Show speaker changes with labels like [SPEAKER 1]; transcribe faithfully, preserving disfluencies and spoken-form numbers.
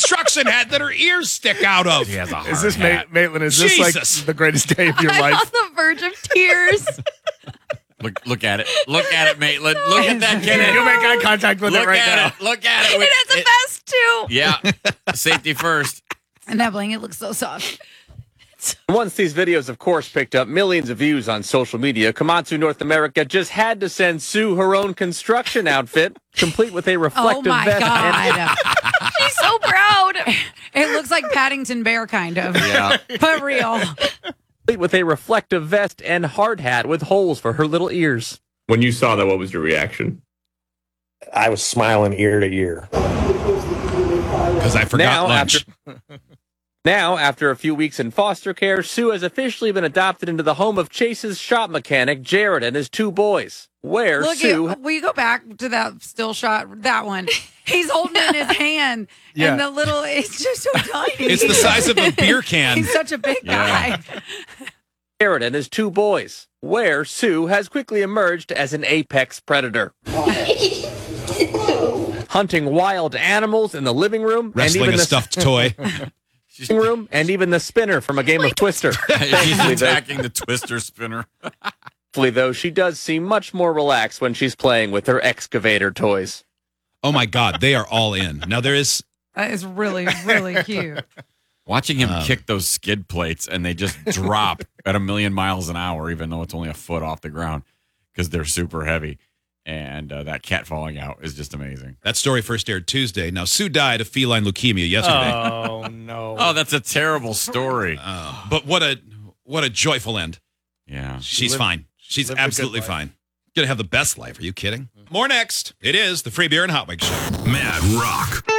[SPEAKER 1] construction hat that her ears stick out of.
[SPEAKER 2] She has a hard
[SPEAKER 3] Is this
[SPEAKER 2] hat.
[SPEAKER 3] Ma- Maitland? Is
[SPEAKER 1] Jesus.
[SPEAKER 3] this like the greatest day of your
[SPEAKER 4] I'm
[SPEAKER 3] life?
[SPEAKER 4] on the verge of tears.
[SPEAKER 2] Look, look at it. Look at it, Maitland. Look at that kid.
[SPEAKER 3] You make eye contact with
[SPEAKER 2] Look
[SPEAKER 3] it right
[SPEAKER 2] at
[SPEAKER 3] now.
[SPEAKER 2] it. Look at it.
[SPEAKER 4] It has a vest, too.
[SPEAKER 2] Yeah. Safety first.
[SPEAKER 4] And that blanket looks so soft.
[SPEAKER 5] Once these videos, of course, picked up millions of views on social media, Komatsu North America just had to send Sue her own construction outfit, complete with a
[SPEAKER 4] Oh,
[SPEAKER 5] reflective
[SPEAKER 4] my
[SPEAKER 5] vest.
[SPEAKER 4] God. She's so proud. It looks like Paddington Bear, kind of.
[SPEAKER 2] Yeah.
[SPEAKER 4] But real.
[SPEAKER 5] Complete with a reflective vest and hard hat with holes for her little ears.
[SPEAKER 6] When you saw that, what was your reaction?
[SPEAKER 7] I was smiling ear to ear.
[SPEAKER 1] Because I forgot
[SPEAKER 5] Now,
[SPEAKER 1] lunch.
[SPEAKER 5] after, now, after a few weeks in foster care, Sue has officially been adopted into the home of Chase's shop mechanic, Jared, and his two boys. Where
[SPEAKER 4] Look,
[SPEAKER 5] Sue...
[SPEAKER 4] at, will you go back to that still shot? That one. He's holding it in his hand.
[SPEAKER 3] Yeah.
[SPEAKER 4] And the little, it's just so tiny.
[SPEAKER 1] It's the size of a beer can.
[SPEAKER 4] He's such a big
[SPEAKER 2] Yeah.
[SPEAKER 4] guy.
[SPEAKER 5] Jared and his two boys, where Sue has quickly emerged as an apex predator. Hunting wild animals in the living room
[SPEAKER 1] Wrestling
[SPEAKER 5] and even
[SPEAKER 1] a
[SPEAKER 5] the
[SPEAKER 1] stuffed toy.
[SPEAKER 5] living room and even the spinner from a game of Twister.
[SPEAKER 2] She's
[SPEAKER 5] Thankfully, though,
[SPEAKER 2] attacking the twister spinner.
[SPEAKER 5] thankfully, though, she does seem much more relaxed when she's playing with her excavator toys.
[SPEAKER 1] Oh, my God. They are all in. Now, there is...
[SPEAKER 4] That is really, really cute.
[SPEAKER 2] Watching him
[SPEAKER 1] Um,
[SPEAKER 2] kick those skid plates and they just drop at a million miles an hour, even though it's only a foot off the ground because they're super heavy. And uh, that cat falling out is just amazing.
[SPEAKER 1] That story first aired Tuesday. Now, Sue died of feline leukemia yesterday.
[SPEAKER 3] Oh, no.
[SPEAKER 2] Oh, that's a terrible story.
[SPEAKER 1] Uh, but what a what a joyful end.
[SPEAKER 2] Yeah.
[SPEAKER 1] She's
[SPEAKER 3] lived-
[SPEAKER 1] fine. She's
[SPEAKER 3] lived a good
[SPEAKER 1] absolutely
[SPEAKER 3] life.
[SPEAKER 1] fine. Gonna have the best life. Are you kidding? More next. It is the Free Beer and Hot Wings Show.
[SPEAKER 8] Mad Rock.